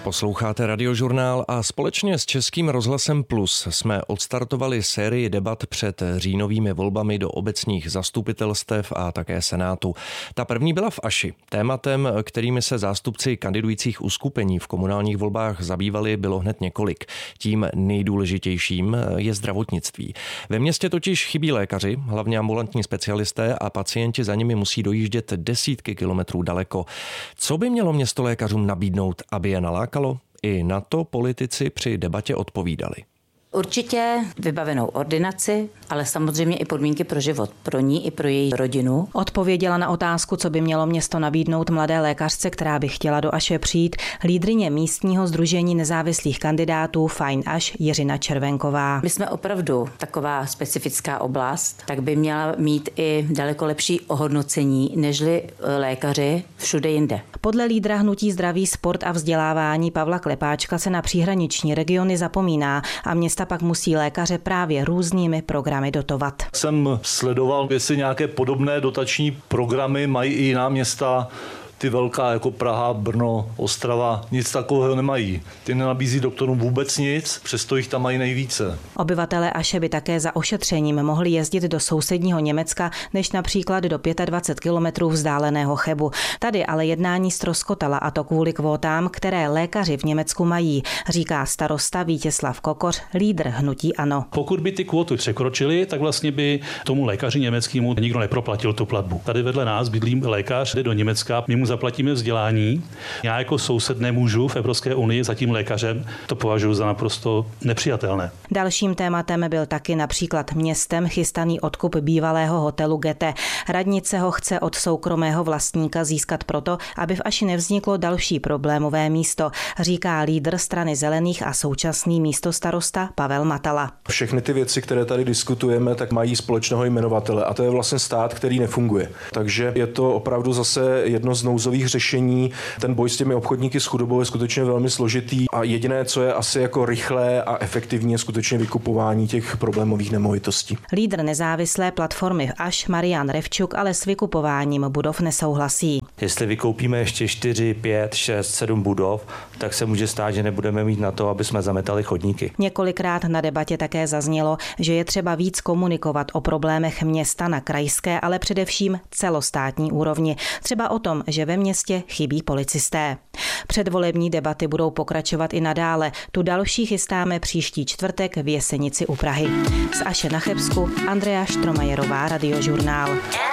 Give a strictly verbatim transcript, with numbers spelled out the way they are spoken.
Posloucháte Radiožurnál a společně s Českým rozhlasem Plus jsme odstartovali sérii debat před říjnovými volbami do obecních zastupitelstev a také senátu. Ta první byla v Aši. Tématem, kterými se zástupci kandidujících uskupení v komunálních volbách zabývali, bylo hned několik. Tím nejdůležitějším je zdravotnictví. Ve městě totiž chybí lékaři, hlavně ambulantní specialisté, a pacienti za nimi musí dojíždět desítky kilometrů daleko. Co by mělo město lékařům nabídnout, aby je nalákalo? I na to politici při debatě odpovídali. Určitě vybavenou ordinaci, ale samozřejmě i podmínky pro život, pro ní i pro její rodinu. Odpověděla na otázku, co by mělo město nabídnout mladé lékařce, která by chtěla do Aše přijít, lídryně místního sdružení nezávislých kandidátů Fajn Aš Jiřina Červenková. My jsme opravdu taková specifická oblast, tak by měla mít i daleko lepší ohodnocení nežli lékaři všude jinde. Podle lídra hnutí Zdraví, sport a vzdělávání Pavla Klepáčka se na příhraniční regiony zapomíná a města pak musí lékaře právě různými programy dotovat. Jsem sledoval, jestli nějaké podobné dotační programy mají i jiná města. Ty velká jako Praha, Brno, Ostrava, nic takového nemají. Ty nenabízí doktorům vůbec nic, přesto jich tam mají nejvíce. Obyvatelé Aše by také za ošetřením mohli jezdit do sousedního Německa, než například do dvacet pět kilometrů vzdáleného Chebu. Tady ale jednání ztroskotala, a to kvůli kvótám, které lékaři v Německu mají, říká starosta Vítězslav Kokoř, lídr hnutí ANO. Pokud by ty kvóty překročily, tak vlastně by tomu lékaři německému nikdo neproplatil tu platbu. Tady vedle nás bydlí lékař, jde do Německa, my mu zaplatíme vzdělání. Já jako soused nemůžu v Evropské unii za tím lékařem, to považuji za naprosto nepřijatelné. Dalším tématem byl taky například městem chystaný odkup bývalého hotelu Gete. Radnice ho chce od soukromého vlastníka získat proto, aby v Aši nevzniklo další problémové místo, říká lídr strany Zelených a současný místostarosta Pavel Matala. Všechny ty věci, které tady diskutujeme, tak mají společného jmenovatele a to je vlastně stát, který nefunguje. Takže je to opravdu zase jedno z nouzových řešení. Ten boj s těmi obchodníky s chudobou je skutečně velmi složitý a jediné, co je asi jako rychlé a efektivní, je skutečně vykupování těch problémových nemovitostí. Lídr nezávislé platformy Aš Marian Revčuk ale s vykupováním budov nesouhlasí. Jestli vykoupíme ještě čtyři, pět, šest, sedm budov, tak se může stát, že nebudeme mít na to, aby jsme zametali chodníky. Několikrát na debatě také zaznělo, že je třeba víc komunikovat o problémech města na krajské, ale především celostátní úrovni. Třeba o tom, že ve městě chybí policisté. Předvolební debaty budou pokračovat i nadále. Tu další chystáme příští čtvrtek v Jesenici u Prahy. Z Aše na Chebsku Andrea Štromajerová, Radiožurnál.